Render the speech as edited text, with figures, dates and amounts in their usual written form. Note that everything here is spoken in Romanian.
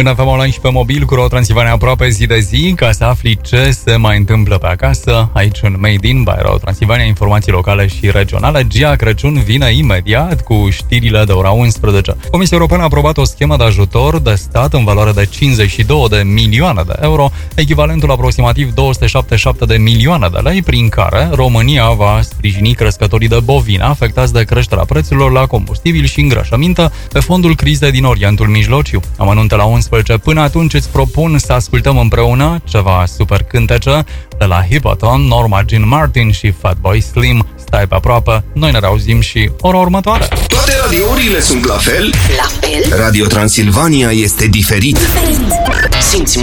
Când avem online și pe mobil cu Transilvania aproape zi de zi, ca să afli ce se mai întâmplă pe acasă, aici în Made in by Transilvania, informații locale și regionale. Gia Crăciun vine imediat cu știrile de ora 11. Comisia Europeană a aprobat o schemă de ajutor de stat în valoare de 52 de milioane de euro, echivalentul aproximativ 277 de milioane de lei, prin care România va sprijini crescătorii de bovine afectați de creșterea prețurilor la combustibil și îngrășăminte pe fondul crizei din Orientul Mijlociu. Amănunte la 11. Până atunci îți propun să ascultăm împreună ceva super cântece de la Hipaton, Norma Jean Martin și Fatboy Slim. Stai pe aproape, noi ne reauzim și ora următoare. Toate radiourile sunt la fel? La fel? Radio Transilvania este diferit. Simți